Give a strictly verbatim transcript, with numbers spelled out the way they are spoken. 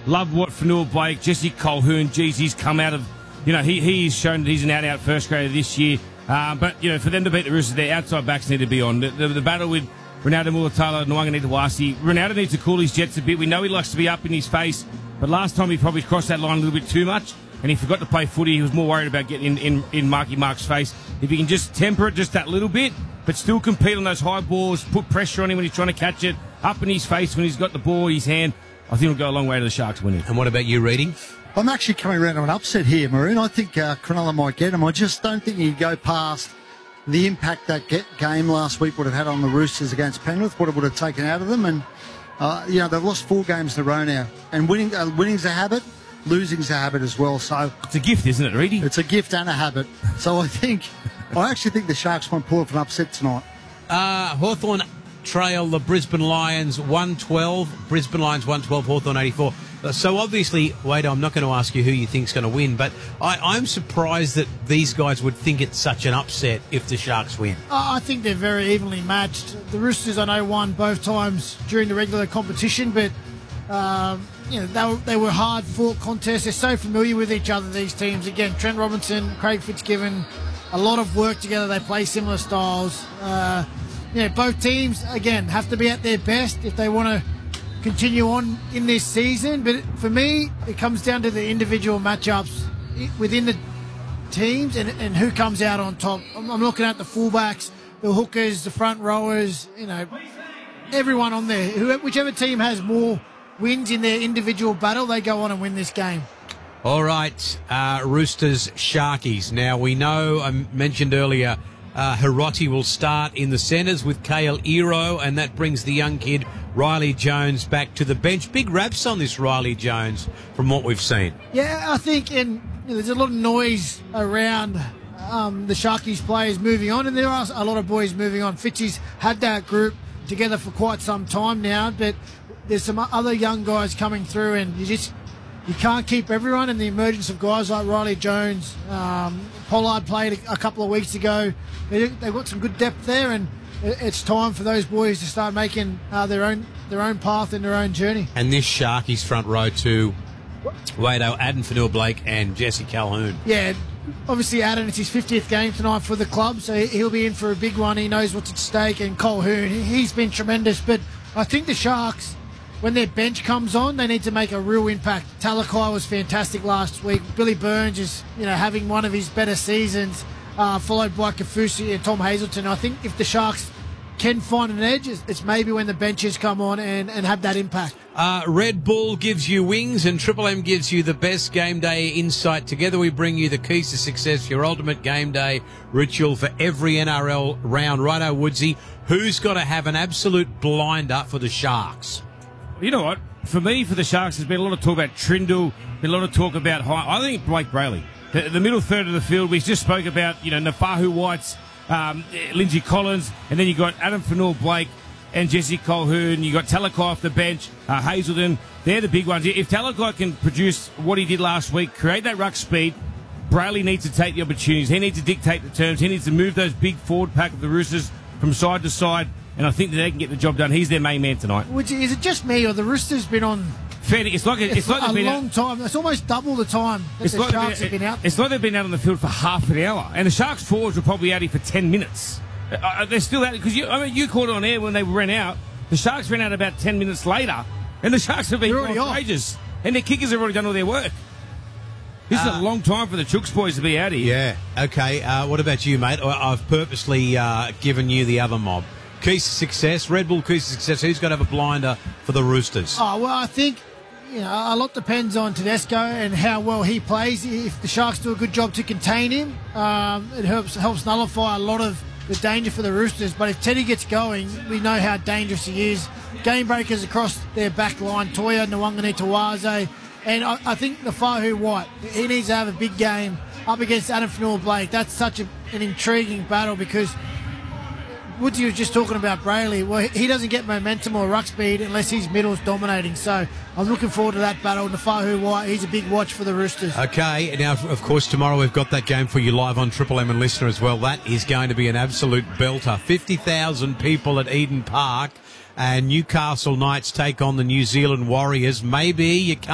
Love what Fanua Blake, Jesse Colquhoun, geez, he's come out of, you know, he he's shown that he's an out-out first grader this year. Uh, but, you know, for them to beat the Roosters, their outside backs need to be on. The, the, the battle with Ronaldo Mulatalo, Nwanga-Nitawasi, Ronaldo needs to cool his jets a bit. We know he likes to be up in his face, but last time he probably crossed that line a little bit too much, and he forgot to play footy. He was more worried about getting in, in, in Marky Mark's face. If he can just temper it just that little bit, but still compete on those high balls, put pressure on him when he's trying to catch it, up in his face when he's got the ball in his hand, I think it'll go a long way to the Sharks winning. And what about you, Reading? I'm actually coming around to an upset here, Maroon. I think uh, Cronulla might get him. I just don't think he'd go past the impact that get game last week would have had on the Roosters against Penrith, what it would have taken out of them. And, uh, you know, they've lost four games in a row now. And winning, uh, winning's a habit, losing's a habit as well. So it's a gift, isn't it, Reedy? It's a gift and a habit. So I think, I actually think the Sharks might pull off an upset tonight. Uh, Hawthorn trail the Brisbane Lions one twelve. Brisbane Lions one twelve, Hawthorn eighty-four. So obviously, Wade, I'm not going to ask you who you think's going to win, but I, I'm surprised that these guys would think it's such an upset if the Sharks win. I think they're very evenly matched. The Roosters, I know, won both times during the regular competition, but um, you know they were, they were hard-fought contests. They're so familiar with each other, these teams. Again, Trent Robinson, Craig Fitzgibbon, a lot of work together. They play similar styles. Uh, you know, both teams, again, have to be at their best if they want to continue on in this season, but for me it comes down to the individual matchups within the teams and, and who comes out on top. I'm, I'm looking at the fullbacks, the hookers, the front rowers, you know, everyone on there. Whoever, whichever team has more wins in their individual battle, they go on and win this game. All right, uh, Roosters, Sharkies. Now we know, I mentioned earlier, uh, Hiroti will start in the centres with Kale Iro, and that brings the young kid Riley Jones back to the bench. Big raps on this Riley Jones from what we've seen. Yeah, I think in, you know, there's a lot of noise around um, the Sharkies players moving on, and there are a lot of boys moving on. Fitzy's had that group together for quite some time now, but there's some other young guys coming through, and you just you can't keep everyone. And the emergence of guys like Riley Jones, um, Pollard played a, a couple of weeks ago. They, they've got some good depth there, and it's time for those boys to start making uh, their own their own path and their own journey. And this Sharkies front row too, Wado, Addin Fanua-Blake and Jesse Colquhoun. Yeah, obviously Addin, it's his fiftieth game tonight for the club, so he'll be in for a big one. He knows what's at stake, and Colquhoun, he's been tremendous. But I think the Sharks, when their bench comes on, they need to make a real impact. Talakai was fantastic last week. Billy Burns is, you know, having one of his better seasons. Uh, followed by Kafusi and Tom Hazelton. I think if the Sharks can find an edge, it's maybe when the benches come on and, and have that impact. Uh, Red Bull gives you wings and Triple M gives you the best game day insight. Together we bring you the keys to success, your ultimate game day ritual for every N R L round. Righto, Woodsy, who's got to have an absolute blinder for the Sharks? You know what? For me, for the Sharks, there's been a lot of talk about Trindle, been a lot of talk about high. I think Blake Brayley. The, the middle third of the field, we just spoke about, you know, Nafahu Whites, um, Lindsay Collins, and then you got Addin Fanua-Blake and Jesse Colquhoun. You got Talakai off the bench, uh, Hazelton. They're the big ones. If Talakai can produce what he did last week, create that ruck speed, Brayley needs to take the opportunities. He needs to dictate the terms. He needs to move those big forward pack of the Roosters from side to side, and I think that they can get the job done. He's their main man tonight. Which, is it just me, or the Roosters been on... Fair, it's like a, it's, it's like a been long out, time. It's almost double the time that it's the like Sharks been, have been out. It's like they've been out on the field for half an hour, and the Sharks forwards were probably out here for ten minutes. Uh, they're still out because you, I mean, you called it on air when they ran out. The Sharks ran out about ten minutes later, and the Sharks have been gone for ages, and their kickers have already done all their work. This uh, is a long time for the Chooks boys to be out here. Yeah. Okay. Uh, what about you, mate? I've purposely uh, given you the other mob. Keys to success, Red Bull keys to success. Who's got to have a blinder for the Roosters? Oh well, I think. You know, a lot depends on Tedesco and how well he plays. If the Sharks do a good job to contain him, um, it helps helps nullify a lot of the danger for the Roosters. But if Teddy gets going, we know how dangerous he is. Game breakers across their back line, Toya, Nwanga-Nitawase, and I, I think the Fahu White, he needs to have a big game up against Addin Fanua-Blake. That's such a, an intriguing battle because Woodsy was just talking about Brayley. Well, he doesn't get momentum or ruck speed unless his middle's dominating. So I'm looking forward to that battle. Nafahu White, he's a big watch for the Roosters. Okay, now, of course, tomorrow we've got that game for you live on Triple M and Listener as well. That is going to be an absolute belter. fifty thousand people at Eden Park, and Newcastle Knights take on the New Zealand Warriors. Maybe you can't